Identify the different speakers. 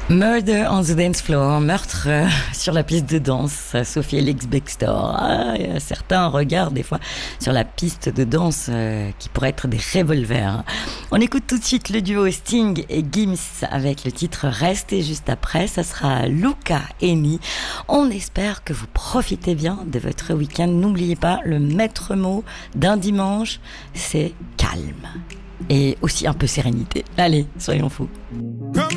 Speaker 1: Murder on the Dance Floor, meurtre sur la piste de danse, Sophie Ellis-Bextor. Certains regardent des fois sur la piste de danse qui pourrait être des revolvers. On écoute tout de suite le duo Sting et Gims avec le titre Reste, et juste après, ça sera Luca Hänni. On espère que vous profitez bien de votre week-end. N'oubliez pas, le maître mot d'un dimanche, c'est calme et aussi un peu sérénité. Allez, soyons fous.